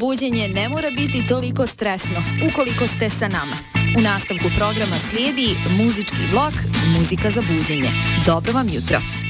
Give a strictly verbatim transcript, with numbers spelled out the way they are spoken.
buđenje ne mora biti toliko stresno, ukoliko ste sa nama. U nastavku programa slijedi muzički blok Muzika za buđenje. Dobro vam jutro!